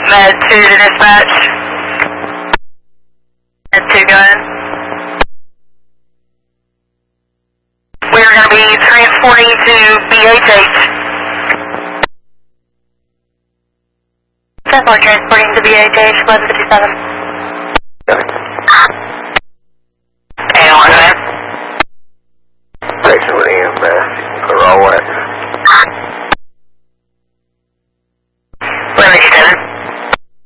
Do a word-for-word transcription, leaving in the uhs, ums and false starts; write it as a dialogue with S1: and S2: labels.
S1: Med two to dispatch. Med two, go ahead. We are going to be transporting to B H H. ten four transporting to B H H, eleven fifty-seven.